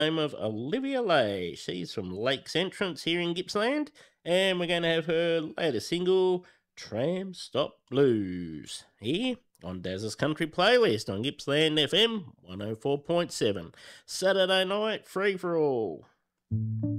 name of Olivia Lay. She's from Lakes Entrance here in Gippsland, and we're going to have her latest single, Tram Stop Blues, here on Daz's Country Playlist on Gippsland FM 104.7. Saturday night, free for all.